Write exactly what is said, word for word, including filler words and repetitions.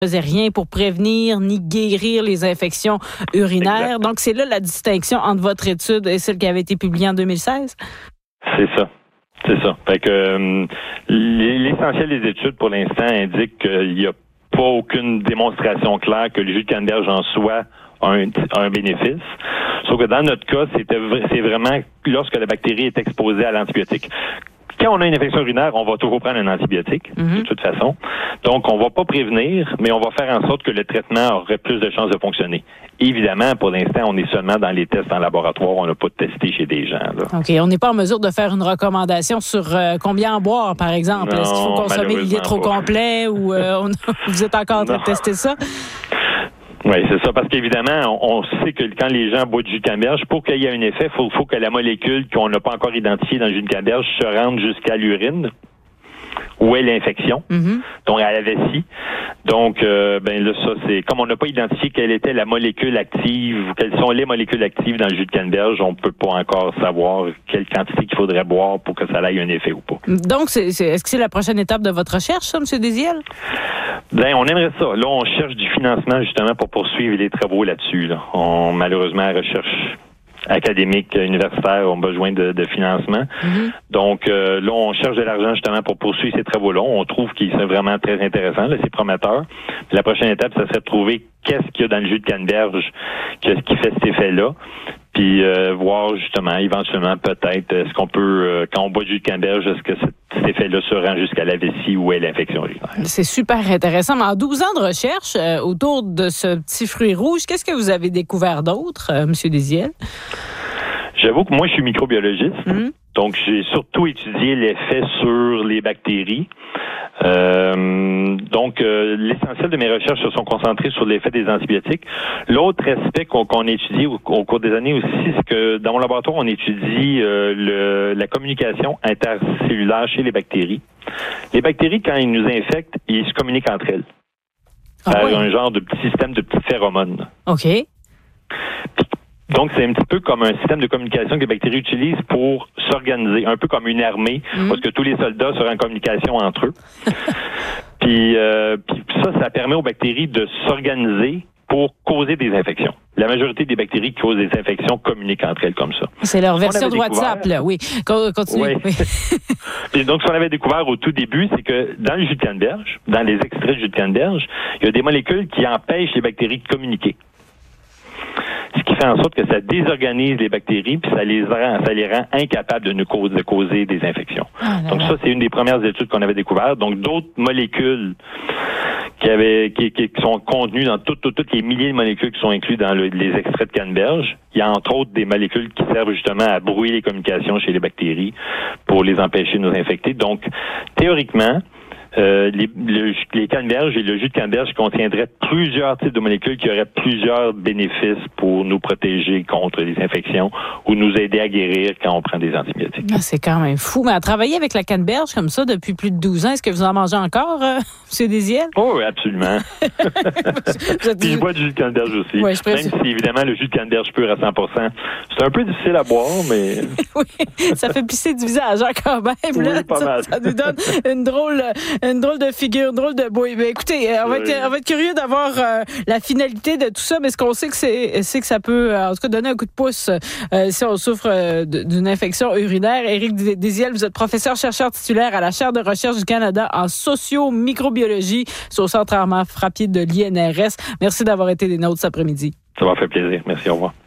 faisait rien pour prévenir ni guérir les infections urinaires. Exact. Donc, c'est là la distinction entre votre étude et celle qui avait été publiée en deux mille seize? C'est ça. C'est ça. Fait que euh, l'essentiel des études, pour l'instant, indique qu'il n'y a pas aucune démonstration claire que le jus de canneberge en soi a un, a un bénéfice. Sauf que dans notre cas, c'était, c'est vraiment lorsque la bactérie est exposée à l'antibiotique. Quand on a une infection urinaire, on va toujours prendre un antibiotique, mm-hmm. de toute façon. Donc, on va pas prévenir, mais on va faire en sorte que le traitement aurait plus de chances de fonctionner. Évidemment, pour l'instant, on est seulement dans les tests en laboratoire. On n'a pas testé chez des gens. Là. OK. On n'est pas en mesure de faire une recommandation sur euh, combien en boire, par exemple. Non, est-ce qu'il faut consommer le litre au complet ou euh, on, vous êtes encore en train non. de tester ça? Oui, c'est ça, parce qu'évidemment, on, on sait que quand les gens boivent du jus de canneberge, pour qu'il y ait un effet, il faut, faut que la molécule qu'on n'a pas encore identifiée dans le jus de canneberge se rende jusqu'à l'urine, où est l'infection, mm-hmm. donc à la vessie. Donc, euh, ben là, ça, c'est comme on n'a pas identifié quelle était la molécule active, ou quelles sont les molécules actives dans le jus de canneberge, on peut pas encore savoir quelle quantité qu'il faudrait boire pour que ça ait un effet ou pas. Donc, c'est, c'est, est-ce que c'est la prochaine étape de votre recherche, ça, M. Désiel? Ben, on aimerait ça. Là, on cherche du financement, justement, pour poursuivre les travaux là-dessus. Là. On, malheureusement, la recherche académiques, universitaires ont besoin de, de financement. Mm-hmm. Donc, euh, là, on cherche de l'argent justement pour poursuivre ces travaux-là. On trouve qu'ils sont vraiment très intéressants, là, c'est prometteur. Puis la prochaine étape, ça serait de trouver qu'est-ce qu'il y a dans le jus de canneberge, qu'est-ce qui fait cet effet-là. Puis euh, voir justement, éventuellement, peut-être, est-ce qu'on peut, euh, quand on boit du jus de canneberge, est-ce que cet, cet effet-là se rend jusqu'à la vessie ou est l'infection urinaire? C'est super intéressant. Mais en douze ans de recherche euh, autour de ce petit fruit rouge, qu'est-ce que vous avez découvert d'autre, euh, M. Désiel? J'avoue que moi, je suis microbiologiste. Mm-hmm. Donc, j'ai surtout étudié l'effet sur les bactéries. Euh, donc, euh, l'essentiel de mes recherches se sont concentrées sur l'effet des antibiotiques. L'autre aspect qu'on, qu'on étudie au, au cours des années aussi, c'est que dans mon laboratoire, on étudie euh, le, la communication intercellulaire chez les bactéries. Les bactéries, quand ils nous infectent, ils se communiquent entre elles. Ah, par oui. un genre de petit système de petits phéromones. OK. Donc, c'est un petit peu comme un système de communication que les bactéries utilisent pour s'organiser, un peu comme une armée, mmh. parce que tous les soldats seraient en communication entre eux. puis, euh, puis ça, ça permet aux bactéries de s'organiser pour causer des infections. La majorité des bactéries qui causent des infections communiquent entre elles comme ça. C'est leur version de WhatsApp, là. Oui, continuez. Oui. Et donc, ce qu'on avait découvert au tout début, c'est que dans le jus de canneberge, dans les extraits de jus de canneberge, il y a des molécules qui empêchent les bactéries de communiquer. Ce qui fait en sorte que ça désorganise les bactéries puis ça les rend, ça les rend incapables de nous causer, de causer des infections. Ah, donc ça, c'est une des premières études qu'on avait découvertes. Donc d'autres molécules qui avaient, qui, qui sont contenues dans toutes, toutes, toutes les milliers de molécules qui sont incluses dans le, les extraits de canneberge. Il y a entre autres des molécules qui servent justement à brouiller les communications chez les bactéries pour les empêcher de nous infecter. Donc théoriquement, Euh, les, le, les canneberges et le jus de canneberge contiendraient plusieurs types de molécules qui auraient plusieurs bénéfices pour nous protéger contre les infections ou nous aider à guérir quand on prend des antibiotiques. Ah, c'est quand même fou. Mais à travailler avec la canneberge comme ça depuis plus de douze ans, est-ce que vous en mangez encore, euh, M. Désiel? Oh, oui, absolument. êtes... Puis je bois du jus de canneberge aussi. Ouais, je Même si, évidemment, le jus de canneberge pur à cent pour cent, c'est un peu difficile à boire, mais... oui, ça fait pisser du visage, hein, quand même. Oui, là. pas ça, mal. Ça nous donne une drôle... Une drôle de figure, une drôle de bouille. Mais écoutez, on va, être, on va être curieux d'avoir euh, la finalité de tout ça, mais ce qu'on sait que c'est, c'est que ça peut, en tout cas, donner un coup de pouce euh, si on souffre euh, d'une infection urinaire. Éric Désiel, vous êtes professeur chercheur titulaire à la chaire de recherche du Canada en socio-microbiologie sur le Centre Armand Frappier de l'I N R S. Merci d'avoir été des nôtres cet après-midi. Ça m'a fait plaisir. Merci, au revoir.